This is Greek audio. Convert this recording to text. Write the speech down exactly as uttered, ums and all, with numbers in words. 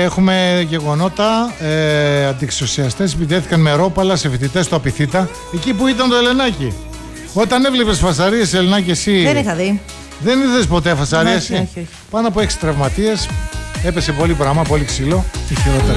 έχουμε γεγονότα. Ε, αντιεξουσιαστές επιτέθηκαν με ρόπαλα σε φοιτητές στο Απιθύτα, εκεί που ήταν το Ελενάκι. Όταν έβλεπες φασαρίες, Ελενάκι, εσύ. Δεν είχα δει. Δεν είδες ποτέ φασαρίες? Όχι, όχι, όχι. Πάνω από έξι τραυματίες. Έπεσε πολύ πράγμα, πολύ ξύλο. Τι χειρότερα.